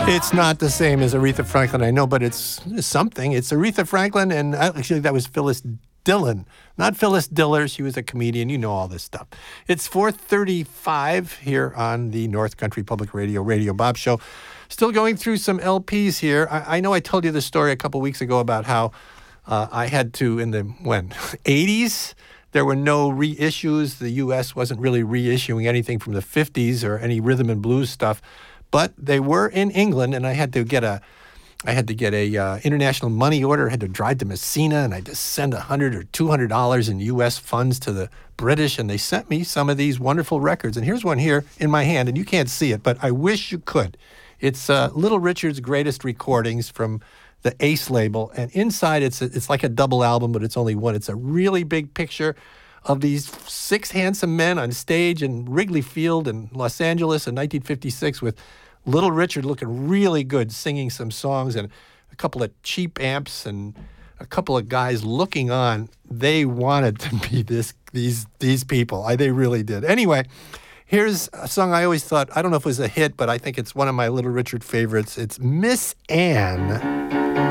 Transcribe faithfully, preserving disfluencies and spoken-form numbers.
It's not the same as Aretha Franklin, I know, but it's something. It's Aretha Franklin, and actually that was Phyllis Dillon, not Phyllis Diller. She was a comedian. You know all this stuff. It's four thirty-five here on the North Country Public Radio, Radio Bob Show. Still going through some L Ps here. I, I know I told you the story a couple weeks ago about how uh, I had to, in the, when, eighties, there were no reissues. The U S wasn't really reissuing anything from the fifties or any rhythm and blues stuff. But they were in England, and I had to get a, I had to get a uh, international money order. I had to drive to Messina, and I had to send a hundred or two hundred dollars in U S funds to the British, and they sent me some of these wonderful records. And here's one here in my hand, and you can't see it, but I wish you could. It's uh, Little Richard's greatest recordings from the Ace label, and inside it's a, it's like a double album, but it's only one. It's a really big picture of these six handsome men on stage in Wrigley Field in Los Angeles in nineteen fifty-six with Little Richard looking really good, singing some songs, and a couple of cheap amps and a couple of guys looking on. They wanted to be this these these people. I, they really did. Anyway, here's a song I always thought, I don't know if it was a hit, but I think it's one of my Little Richard favorites. It's Miss Anne.